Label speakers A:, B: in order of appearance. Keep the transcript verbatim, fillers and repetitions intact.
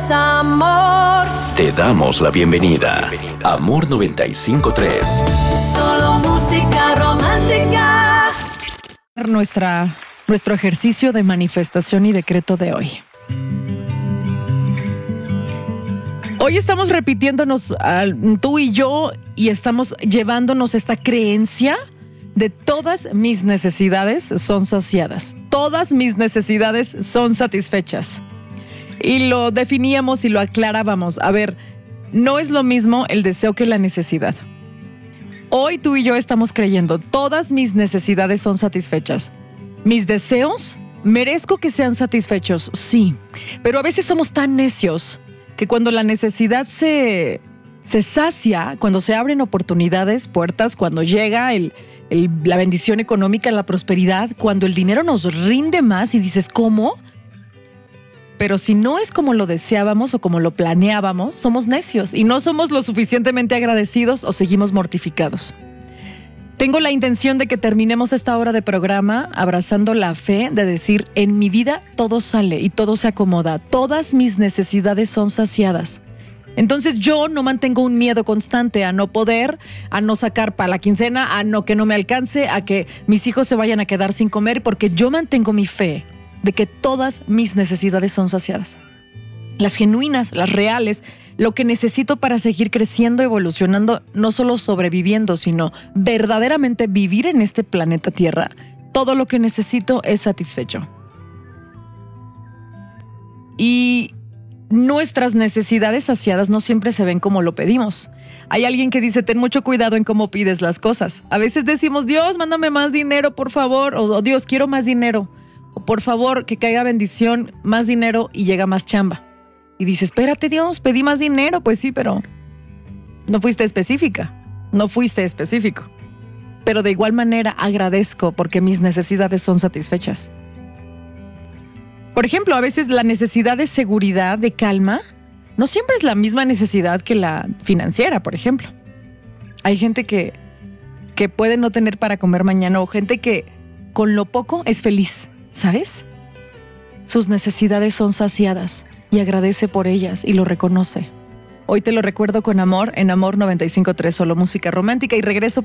A: es amor.
B: Te damos la bienvenida. Amor noventa y cinco punto tres.
A: Solo música romántica.
C: Nuestra, nuestro ejercicio de manifestación y decreto de hoy. Hoy estamos repitiéndonos uh, tú y yo y estamos llevándonos esta creencia de todas mis necesidades son saciadas. Todas mis necesidades son satisfechas. Y lo definíamos y lo aclarábamos. A ver, no es lo mismo el deseo que la necesidad. Hoy tú y yo estamos creyendo, todas mis necesidades son satisfechas. Mis deseos, merezco que sean satisfechos, sí. Pero a veces somos tan necios que cuando la necesidad se, se sacia, cuando se abren oportunidades, puertas, cuando llega el, el, la bendición económica, la prosperidad, cuando el dinero nos rinde más y dices, ¿cómo? Pero si no es como lo deseábamos o como lo planeábamos, somos necios y no somos lo suficientemente agradecidos o seguimos mortificados. Tengo la intención de que terminemos esta hora de programa abrazando la fe de decir, en mi vida todo sale y todo se acomoda, todas mis necesidades son saciadas. Entonces yo no mantengo un miedo constante a no poder, a no sacar para la quincena, a no que no me alcance, a que mis hijos se vayan a quedar sin comer, porque yo mantengo mi fe de que todas mis necesidades son saciadas. Las genuinas, las reales, lo que necesito para seguir creciendo, evolucionando, no solo sobreviviendo, sino verdaderamente vivir en este planeta Tierra. Todo lo que necesito es satisfecho. Y nuestras necesidades saciadas no siempre se ven como lo pedimos. Hay alguien que dice, ten mucho cuidado en cómo pides las cosas. A veces decimos, Dios, mándame más dinero, por favor, o oh, Dios, quiero más dinero. O por favor, que caiga bendición, más dinero y llega más chamba. Y dice, espérate Dios, pedí más dinero. Pues sí, pero no fuiste específica, no fuiste específico. Pero de igual manera agradezco porque mis necesidades son satisfechas. Por ejemplo, a veces la necesidad de seguridad, de calma, no siempre es la misma necesidad que la financiera, por ejemplo. Hay gente que, que puede no tener para comer mañana o gente que con lo poco es feliz. ¿Sabes? Sus necesidades son saciadas y agradece por ellas y lo reconoce. Hoy te lo recuerdo con amor en Amor noventa y cinco punto tres, solo música romántica, y regreso